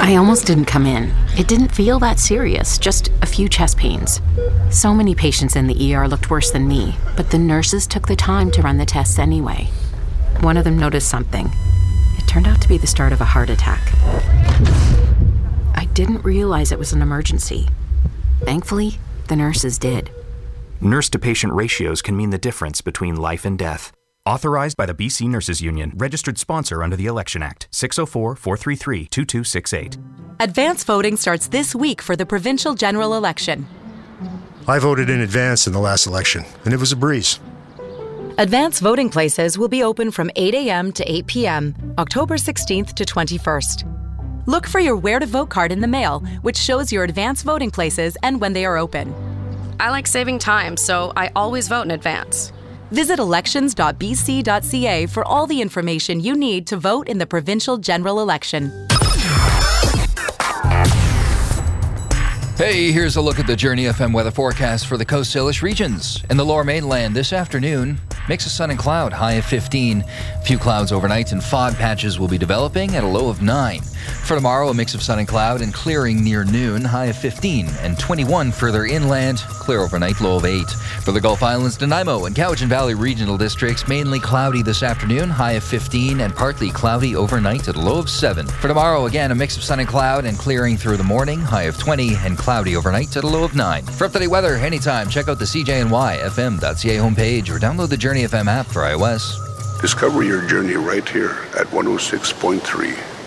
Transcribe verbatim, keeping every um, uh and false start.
I almost didn't come in. It didn't feel that serious, just a few chest pains. So many patients in the E R looked worse than me, but the nurses took the time to run the tests anyway. One of them noticed something. It turned out to be the start of a heart attack. I didn't realize it was an emergency. Thankfully, the nurses did. Nurse-to-patient ratios can mean the difference between life and death. Authorized by the B C Nurses Union, registered sponsor under the Election Act, six oh four, four three three, two two six eight. Advance voting starts this week for the provincial general election. I voted in advance in the last election, and it was a breeze. Advance voting places will be open from eight a.m. to eight p.m., October sixteenth to twenty-first. Look for your Where to Vote card in the mail, which shows your advance voting places and when they are open. I like saving time, so I always vote in advance. Visit elections dot b c dot c a for all the information you need to vote in the provincial general election. Hey, here's a look at the Journey F M weather forecast for the Coast Salish regions. In the Lower Mainland this afternoon, mix of sun and cloud, high of fifteen. A few clouds overnight and fog patches will be developing at a low of nine. For tomorrow, a mix of sun and cloud and clearing near noon, high of fifteen, and twenty-one further inland, clear overnight, low of eight. For the Gulf Islands, Nanaimo and Cowichan Valley regional districts, mainly cloudy this afternoon, high of fifteen, and partly cloudy overnight at a low of seven. For tomorrow, again, a mix of sun and cloud and clearing through the morning, high of twenty, and cloudy overnight at a low of nine. For up-to-date weather anytime, check out the C J N Y F M dot C A homepage or download the Journey F M app for iOS. Discover your journey right here at one oh six point three.